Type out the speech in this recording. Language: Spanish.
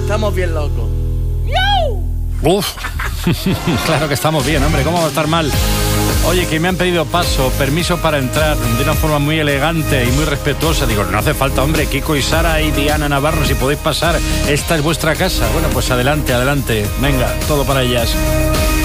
estamos bien locos. Uf, claro que estamos bien, hombre, ¿cómo va a estar mal? Oye, que me han pedido permiso para entrar de una forma muy elegante y muy respetuosa. Digo, no hace falta, hombre, Kiko y Sara y Diana Navarro, si podéis pasar, esta es vuestra casa. Bueno, pues adelante, venga, todo para ellas.